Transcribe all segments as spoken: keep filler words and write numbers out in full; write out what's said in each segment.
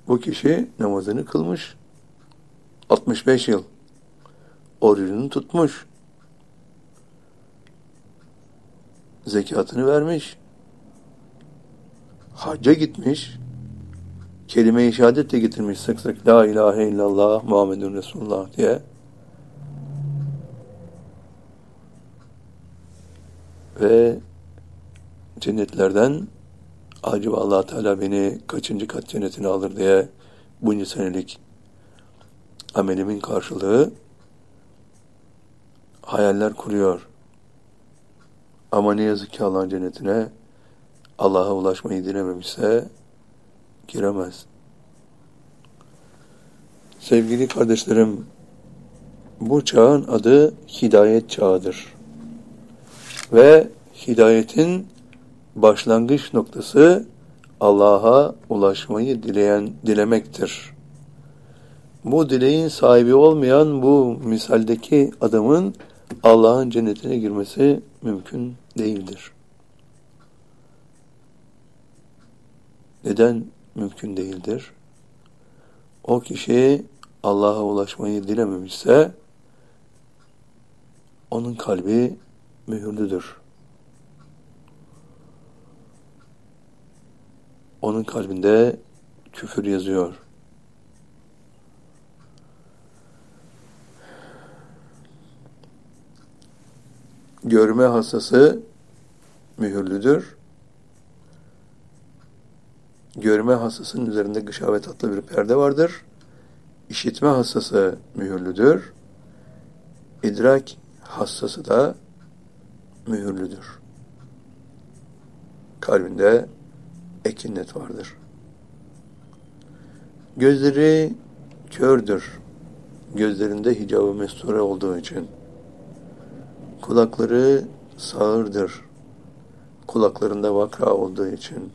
Bu kişi namazını kılmış. altmış beş yıl. Orucunu tutmuş. Zekatını vermiş. Hacca gitmiş. Kelime-i şehadet de getirmiş sık sık. La ilahe illallah Muhammedun Resulullah diye. Ve cennetlerden acaba Allah Teala beni kaçıncı kat cennetine alır diye bunca senelik amelimin karşılığı hayaller kuruyor. Ama ne yazık ki Allah'ın cennetine Allah'a ulaşmayı dilememişse giremez. Sevgili kardeşlerim, bu çağın adı hidayet çağıdır. Ve hidayetin başlangıç noktası Allah'a ulaşmayı dileyen, dilemektir. Bu dileğin sahibi olmayan bu misaldeki adamın Allah'ın cennetine girmesi mümkün değildir. Neden mümkün değildir? O kişi Allah'a ulaşmayı dilememişse onun kalbi mühürlüdür. Onun kalbinde küfür yazıyor. Görme hastası mühürlüdür. Görme hastasının üzerinde gışavet adlı bir perde vardır. İşitme hastası mühürlüdür. İdrak hastası da mühürlüdür. Kalbinde ekinnet vardır. Gözleri kördür. Gözlerinde hicab-ı mesture olduğu için. Kulakları sağırdır. Kulaklarında vakra olduğu için.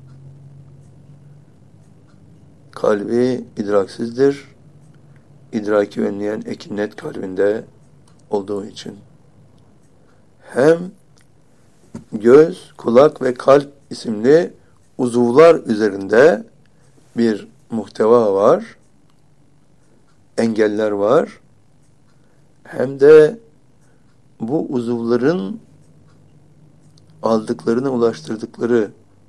Kalbi idraksizdir. İdraki önleyen ekinnet kalbinde olduğu için. Hem göz, kulak ve kalp isimli uzuvlar üzerinde bir muhteva var, engeller var. Hem de bu uzuvların aldıklarına ulaştırdıkları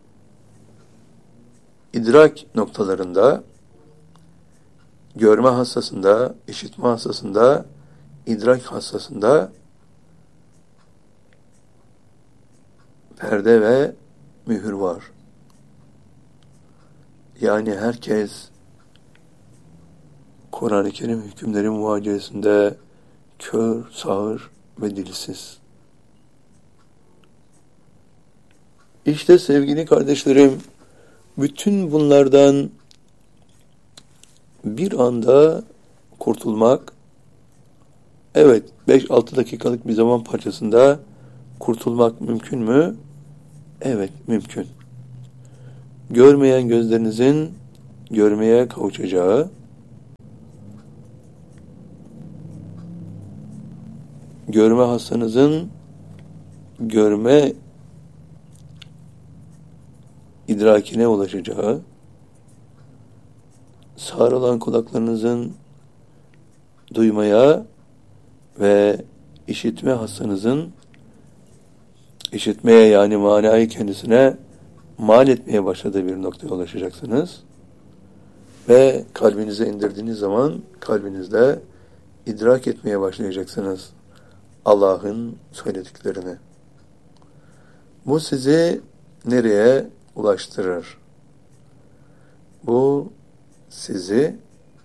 idrak noktalarında, görme hassasında, işitme hassasında, idrak hassasında perde ve mühür var. Yani herkes Kur'an-ı Kerim hükümleri muvaciyesinde kör, sağır ve dilsiz. İşte sevgili kardeşlerim, bütün bunlardan bir anda kurtulmak, evet beş altı dakikalık bir zaman parçasında kurtulmak mümkün mü? Evet, mümkün. Görmeyen gözlerinizin görmeye kavuşacağı, görme hastanızın görme idrakine ulaşacağı, sağır olan kulaklarınızın duymaya ve işitme hastanızın işitmeye, yani manayı kendisine mal etmeye başladığı bir noktaya ulaşacaksınız. Ve kalbinize indirdiğiniz zaman kalbinizde idrak etmeye başlayacaksınız Allah'ın söylediklerini. Bu sizi nereye ulaştırır? Bu sizi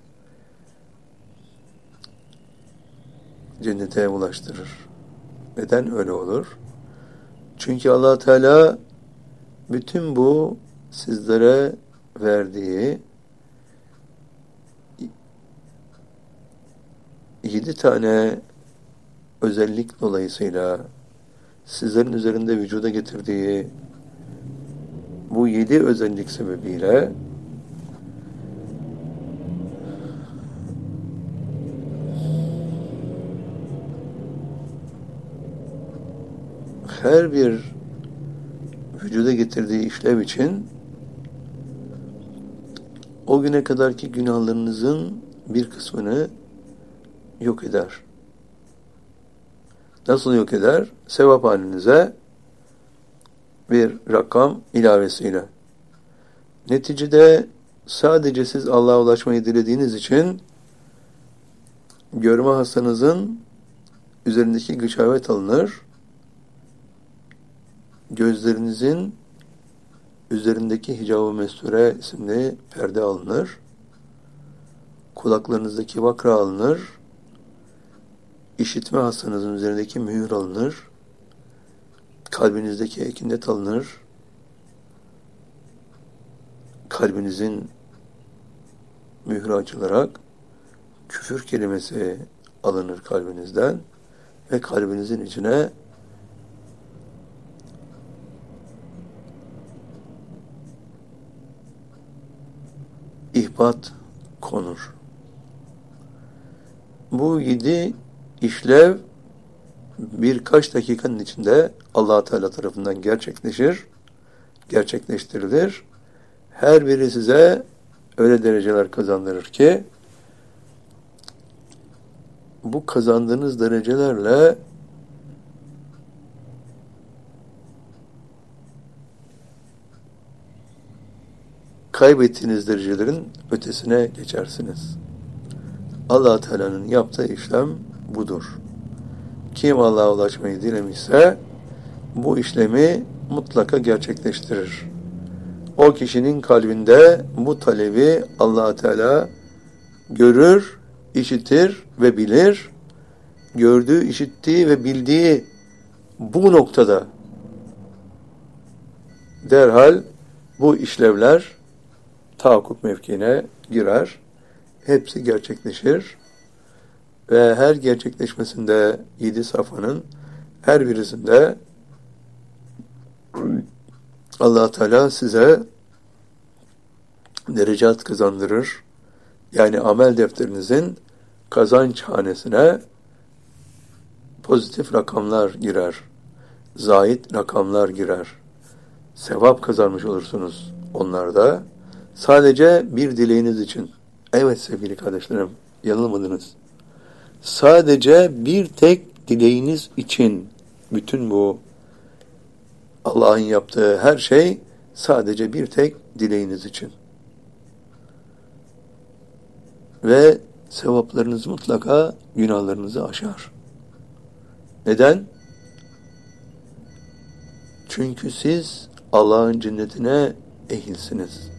cennete ulaştırır. Neden öyle olur? Çünkü Allah Teala bütün bu sizlere verdiği yedi tane özellik dolayısıyla sizlerin üzerinde vücuda getirdiği bu yedi özellik sebebiyle her bir vücuda getirdiği işlev için o güne kadarki günahlarınızın bir kısmını yok eder. Nasıl yok eder? Sevap halinize bir rakam ilavesiyle. Neticede sadece siz Allah'a ulaşmayı dilediğiniz için görme hastanızın üzerindeki gışavet alınır. Gözlerinizin üzerindeki hicab-ı mesture isimli perde alınır. Kulaklarınızdaki vakra alınır. İşitme hastanızın üzerindeki mühür alınır. Kalbinizdeki ekinet alınır. Kalbinizin mührü açılarak küfür kelimesi alınır kalbinizden ve kalbinizin içine ihbat konur. Bu yedi işlev birkaç dakikanın içinde Allah Teala tarafından gerçekleşir, gerçekleştirilir. Her biri size öyle dereceler kazandırır ki bu kazandığınız derecelerle kaybettiğiniz derecelerin ötesine geçersiniz. Allah Teala'nın yaptığı işlem budur. Kim Allah'a ulaşmayı dilemişse bu işlemi mutlaka gerçekleştirir. O kişinin kalbinde bu talebi Allah Teala görür, işitir ve bilir. Gördüğü, işittiği ve bildiği bu noktada derhal bu işlevler tahakkuk mevkiine girer. Hepsi gerçekleşir. Ve her gerçekleşmesinde yedi safhanın her birisinde Allah Teala size derecat kazandırır. Yani amel defterinizin kazanç hanesine pozitif rakamlar girer. Zahid rakamlar girer. Sevap kazanmış olursunuz onlarda. Sadece bir dileğiniz için. Evet sevgili kardeşlerim, yanılmadınız. Sadece bir tek dileğiniz için bütün bu Allah'ın yaptığı her şey sadece bir tek dileğiniz için. Ve sevaplarınız mutlaka günahlarınızı aşar. Neden? Çünkü siz Allah'ın cennetine ehilsiniz.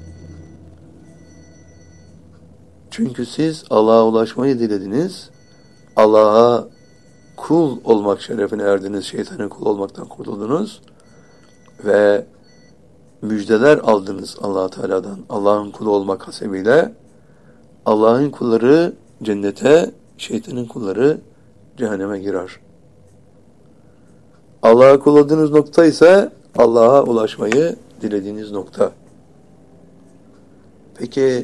Çünkü siz Allah'a ulaşmayı dilediniz. Allah'a kul olmak şerefine erdiniz. Şeytanın kul olmaktan kurtuldunuz. Ve müjdeler aldınız Allah Teala'dan. Allah'ın kulu olmak hasebiyle. Allah'ın kulları cennete, şeytanın kulları cehenneme girer. Allah'a kul olduğunuz nokta ise Allah'a ulaşmayı dilediğiniz nokta. Peki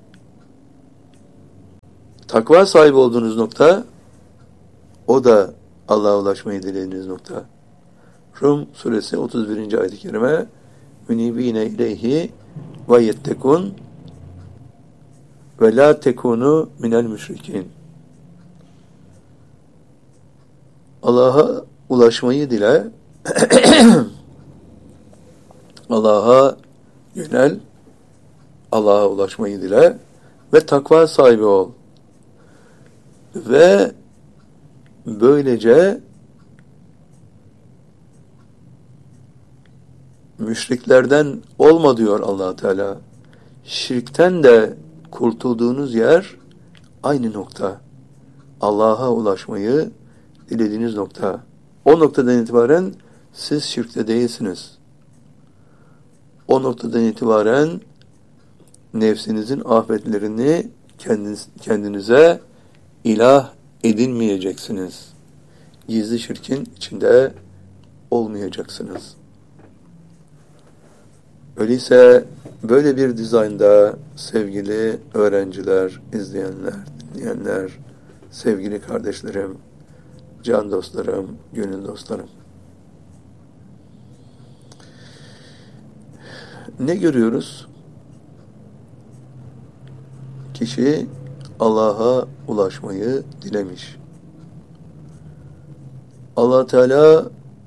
takva sahibi olduğunuz nokta, o da Allah'a ulaşmayı dilediğiniz nokta. Rum suresi otuz birinci ayet-i kerime münibine ileyhi ve yettekun ve la tekunu minel müşrikin. Allah'a ulaşmayı dile, Allah'a yönel, Allah'a ulaşmayı dile ve takva sahibi ol. Ve böylece müşriklerden olma diyor Allah Teala. Şirkten de kurtulduğunuz yer aynı nokta. Allah'a ulaşmayı dilediğiniz nokta. O noktadan itibaren siz şirkte değilsiniz. O noktadan itibaren nefsinizin afetlerini kendiniz, kendinize ilah edinmeyeceksiniz. Gizli şirkin içinde olmayacaksınız. Öyleyse böyle bir dizaynda sevgili öğrenciler, izleyenler, dinleyenler, sevgili kardeşlerim, can dostlarım, gönül dostlarım. Ne görüyoruz? kişi Allah'a ulaşmayı dilemiş. Allah Teala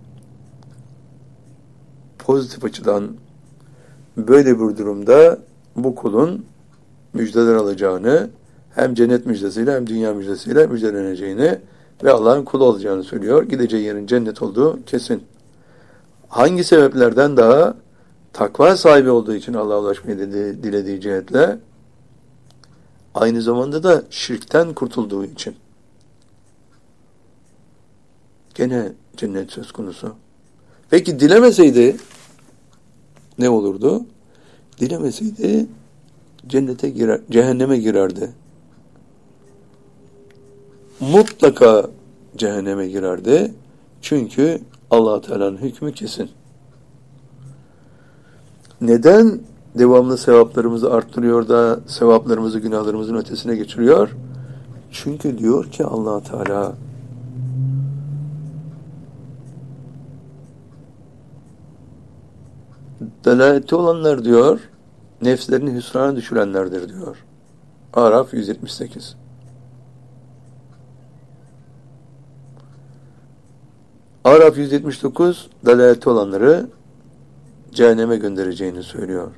pozitif açıdan böyle bir durumda bu kulun müjdeler alacağını, hem cennet müjdesiyle hem dünya müjdesiyle müjdeleneceğini ve Allah'ın kulu olacağını söylüyor. Gideceği yerin cennet olduğu kesin. Hangi sebeplerden daha? Takva sahibi olduğu için Allah'a ulaşmayı dilediği cihetle, aynı zamanda da şirkten kurtulduğu için. Gene cennet söz konusu. Peki dilemeseydi ne olurdu? Dilemeseydi cennete girer, cehenneme girerdi. Mutlaka cehenneme girerdi. Çünkü Allah Teala'nın hükmü kesin. Neden devamlı sevaplarımızı arttırıyor da sevaplarımızı günahlarımızın ötesine geçiriyor? Çünkü diyor ki Allah Teala, delaleti olanlar diyor, nefslerini hüsrana düşürenlerdir diyor. Araf yüz yetmiş sekiz. Araf yüz yetmiş dokuz, delaleti olanları cehenneme göndereceğini söylüyor.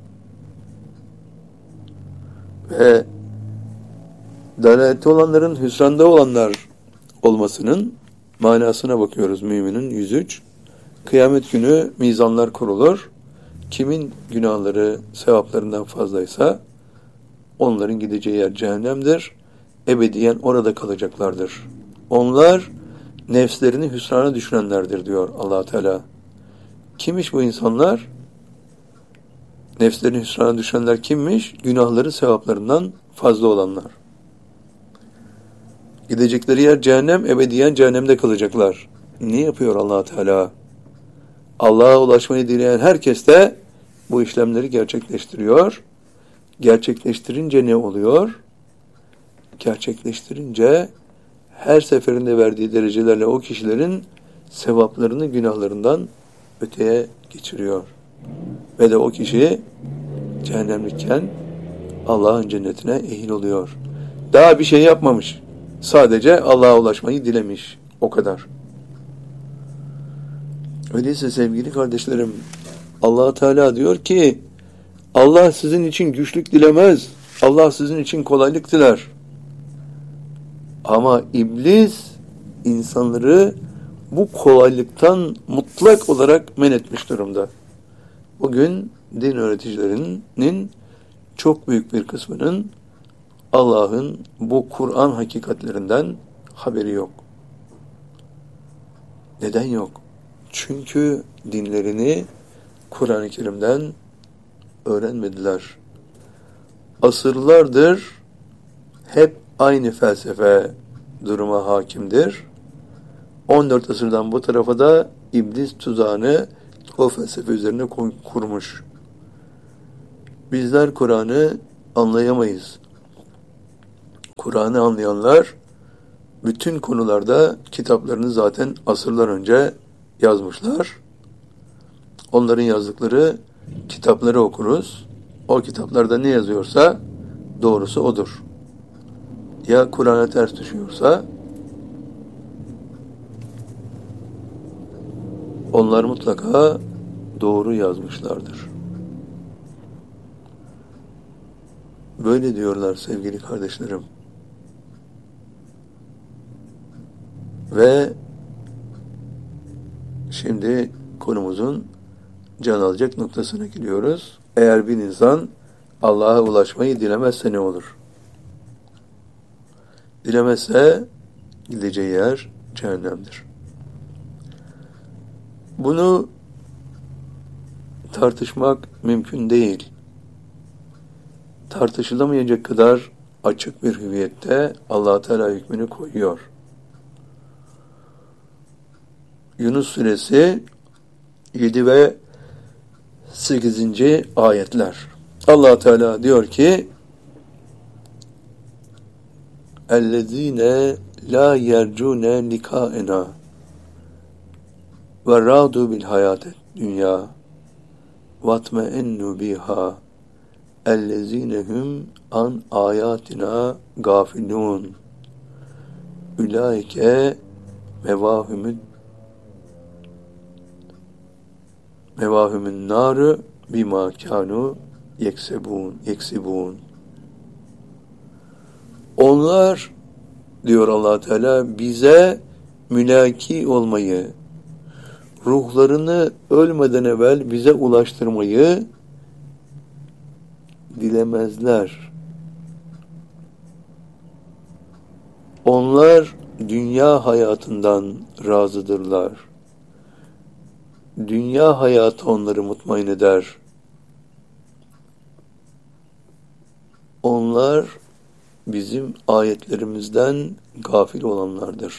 Ve delaleti olanların hüsranda olanlar olmasının manasına bakıyoruz Müminun yüz üç. Kıyamet günü mizanlar kurulur. Kimin günahları sevaplarından fazlaysa onların gideceği yer cehennemdir. Ebediyen orada kalacaklardır. Onlar nefslerini hüsrana düşürenlerdir diyor Allah Teala. Kimmiş bu insanlar? Nefslerini hüsrana düşürenler kimmiş? Günahları sevaplarından fazla olanlar. Gidecekleri yer cehennem, ebediyen cehennemde kalacaklar. Ne yapıyor Allah Teala? Allah'a ulaşmayı dileyen herkes de bu işlemleri gerçekleştiriyor. Gerçekleştirince ne oluyor? Gerçekleştirince her seferinde verdiği derecelerle o kişilerin sevaplarını günahlarından öteye geçiriyor. Ve de o kişi cehennemlikken Allah'ın cennetine ehil oluyor. Daha bir şey yapmamış. Sadece Allah'a ulaşmayı dilemiş. O kadar. Öyleyse sevgili kardeşlerim, Allah Teala diyor ki, Allah sizin için güçlük dilemez. Allah sizin için kolaylık diler. Ama iblis insanları bu kolaylıktan mutlak olarak men etmiş durumda. Bugün din öğreticilerinin çok büyük bir kısmının Allah'ın bu Kur'an hakikatlerinden haberi yok. Neden yok? Çünkü dinlerini Kur'an-ı Kerim'den öğrenmediler. Asırlardır hep aynı felsefe duruma hakimdir. on dört asırdan bu tarafa da iblis tuzağını o felsefe üzerine kurmuş. Bizler Kur'an'ı anlayamayız. Kur'an'ı anlayanlar bütün konularda kitaplarını zaten asırlar önce yazmışlar. Onların yazdıkları kitapları okuruz. O kitaplarda ne yazıyorsa doğrusu odur. Ya Kur'an'a ters düşüyorsa onlar mutlaka doğru yazmışlardır. Böyle diyorlar sevgili kardeşlerim. Ve şimdi konumuzun can alacak noktasına geliyoruz. Eğer bir insan Allah'a ulaşmayı dilemezse ne olur? Dilemezse gideceği yer cehennemdir. Bunu tartışmak mümkün değil. Tartışılamayacak kadar açık bir hüviyette Allah Teala hükmünü koyuyor. Yunus Suresi yedi ve sekizinci ayetler. Allah Teala diyor ki: "Ellezine la yercune likaena ve radu bil hayate dünya vatmeennu biha ellezinehum an ayatina gafilun. Ülaike mevahümün mevahümün narı bima kanu yeksebun yeksibun. Onlar, diyor Allah Teala, bize mülaki olmayı, ruhlarını ölmeden evvel bize ulaştırmayı dilemezler. Onlar dünya hayatından razıdırlar. Dünya hayatı onları mutmain eder. Onlar bizim ayetlerimizden gafil olanlardır.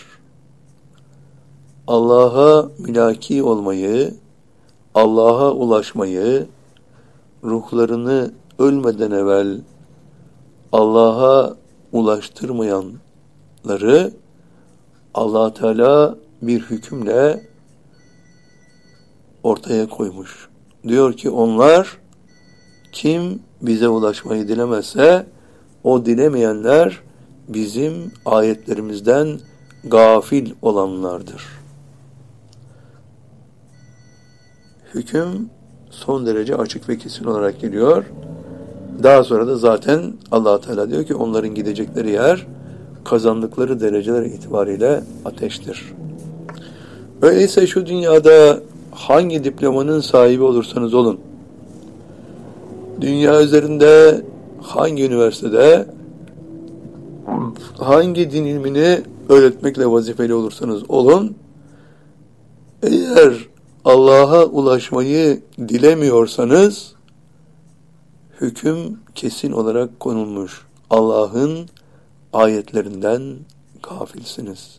Allah'a mülaki olmayı, Allah'a ulaşmayı, ruhlarını ölmeden evvel Allah'a ulaştırmayanları Allah Teala bir hükümle ortaya koymuş. Diyor ki onlar, kim bize ulaşmayı dilemezse o dilemeyenler bizim ayetlerimizden gafil olanlardır. Hüküm son derece açık ve kesin olarak geliyor. Daha sonra da zaten Allah Teala diyor ki onların gidecekleri yer kazandıkları dereceler itibariyle ateştir. Öyleyse şu dünyada hangi diplomanın sahibi olursanız olun, dünya üzerinde hangi üniversitede hangi din ilmini öğretmekle vazifeli olursanız olun, eğer Allah'a ulaşmayı dilemiyorsanız hüküm kesin olarak konulmuş. Allah'ın ayetlerinden gafilsiniz.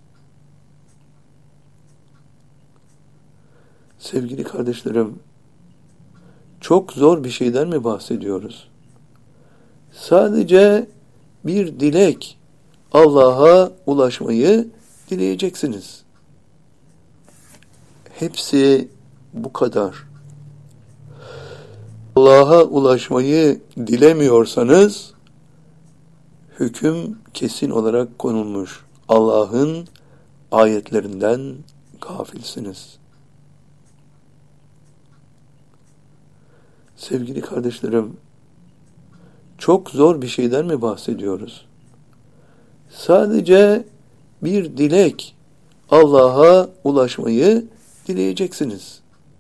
Sevgili kardeşlerim, çok zor bir şeyden mi bahsediyoruz? Sadece bir dilek, Allah'a ulaşmayı dileyeceksiniz. Hepsi bu kadar. Allah'a ulaşmayı dilemiyorsanız hüküm kesin olarak konulmuş. Allah'ın ayetlerinden gafilsiniz. Sevgili kardeşlerim, çok zor bir şeyden mi bahsediyoruz? Sadece bir dilek, Allah'a ulaşmayı dileyeceksiniz.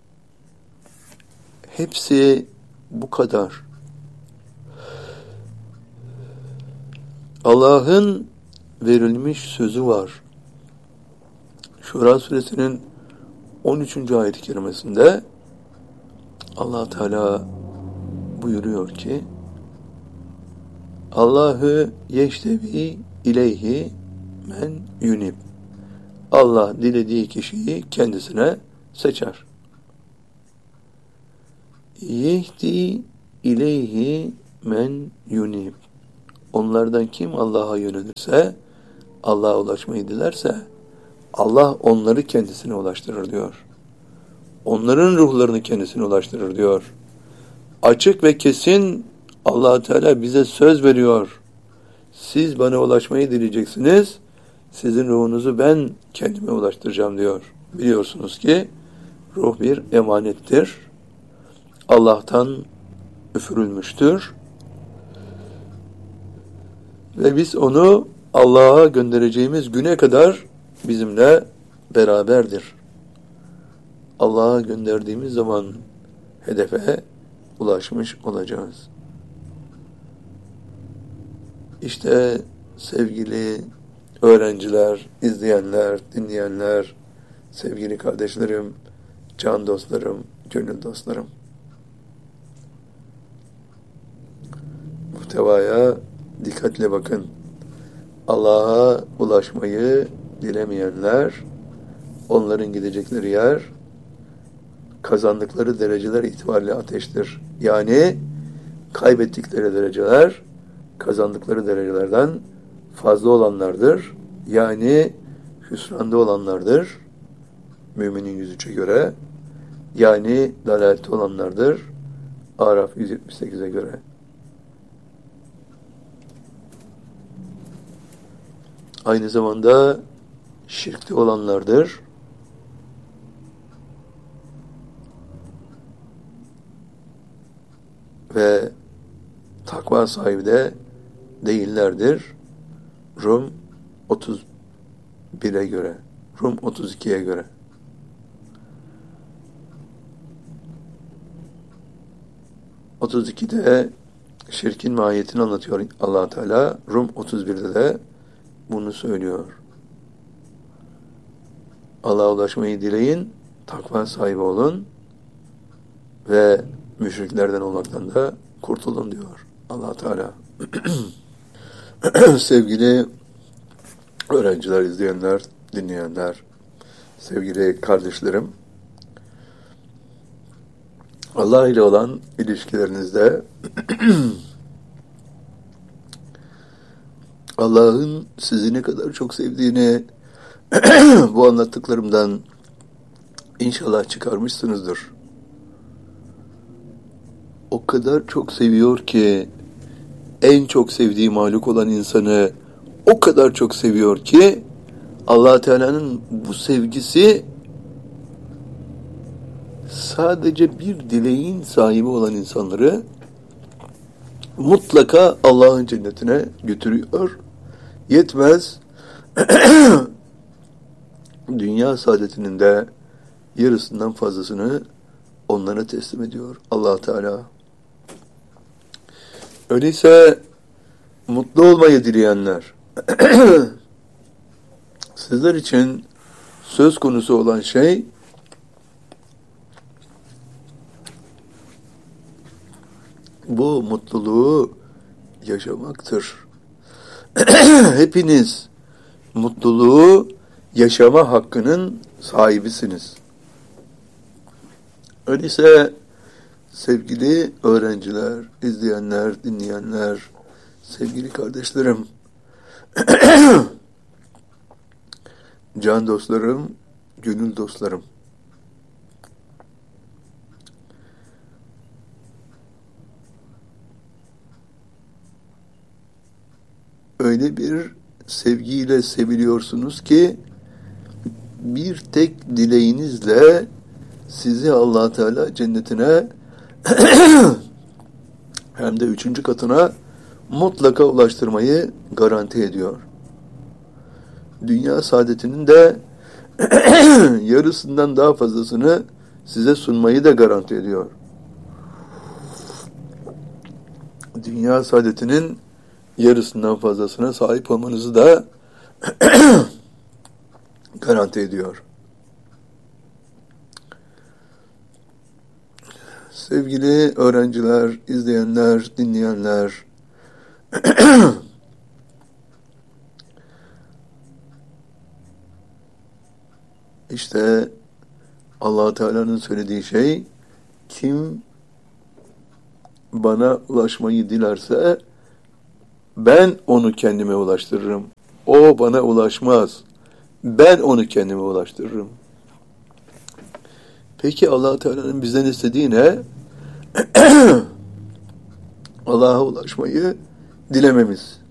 Hepsi bu kadar. Allah'ın verilmiş sözü var. Şura suresinin on üçüncü ayet-i kerimesinde Allah Teala buyuruyor ki Allahu yeştevi ileyhi men yunib. Allah dilediği kişiyi kendisine seçer. Yehdi ileyhi men yunib. Onlardan kim Allah'a yönelirse, Allah'a ulaşmayı dilerse, Allah onları kendisine ulaştırır diyor. Onların ruhlarını kendisine ulaştırır diyor. Açık ve kesin Allah Teala bize söz veriyor. Siz bana ulaşmayı dileyeceksiniz, sizin ruhunuzu ben kendime ulaştıracağım diyor. Biliyorsunuz ki ruh bir emanettir. Allah'tan üfürülmüştür. Ve biz onu Allah'a göndereceğimiz güne kadar bizimle beraberdir. Allah'a gönderdiğimiz zaman hedefe ulaşmış olacağız. İşte sevgili öğrenciler, izleyenler, dinleyenler, sevgili kardeşlerim, can dostlarım, gönül dostlarım. Muhtevaya dikkatle bakın. Allah'a ulaşmayı dilemeyenler, onların gidecekleri yer, kazandıkları dereceler itibariyle ateştir. Yani kaybettikleri dereceler, kazandıkları derecelerden fazla olanlardır. Yani hüsranda olanlardır. Müminin yüz üçe göre. Yani dalalette olanlardır. Araf yüz yetmiş sekize göre. aynı zamanda şirkte olanlardır. Ve takva sahibi de değillerdir. Rum otuz bire göre, Rum otuz ikiye göre. otuz ikide şirkin mahiyetini anlatıyor Allah Teala. Rum otuz birde de bunu söylüyor. Allah'a ulaşmayı dileyin, takva sahibi olun ve müşriklerden olmaktan da kurtulun diyor Allah Teala. Sevgili öğrenciler, izleyenler, dinleyenler, sevgili kardeşlerim, Allah ile olan ilişkilerinizde Allah'ın sizi ne kadar çok sevdiğini bu anlattıklarımdan inşallah çıkarmışsınızdır. O kadar çok seviyor ki, en çok sevdiği mahluk olan insanı o kadar çok seviyor ki, Allah Teala'nın bu sevgisi sadece bir dileğin sahibi olan insanları mutlaka Allah'ın cennetine götürüyor. Yetmez, dünya saadetinin de yarısından fazlasını onlara teslim ediyor Allah Teala. Öyleyse mutlu olmayı dileyenler, sizler için söz konusu olan şey bu mutluluğu yaşamaktır. Hepiniz mutluluğu yaşama hakkının sahibisiniz. Öyleyse sevgili öğrenciler, izleyenler, dinleyenler, sevgili kardeşlerim, can dostlarım, gönül dostlarım, öyle bir sevgiyle seviliyorsunuz ki bir tek dileğinizle sizi Allah Teala cennetine hem de üçüncü katına mutlaka ulaştırmayı garanti ediyor. Dünya saadetinin de yarısından daha fazlasını size sunmayı da garanti ediyor. Dünya saadetinin yarısından fazlasına sahip olmanızı da garanti ediyor. Sevgili öğrenciler, izleyenler, dinleyenler, işte Allah Teala'nın söylediği şey, kim bana ulaşmayı dilerse ben onu kendime ulaştırırım. O bana ulaşmaz. Ben onu kendime ulaştırırım. Peki Allah Teala'nın bizden istediği ne? Allah'a ulaşmayı dilememiz.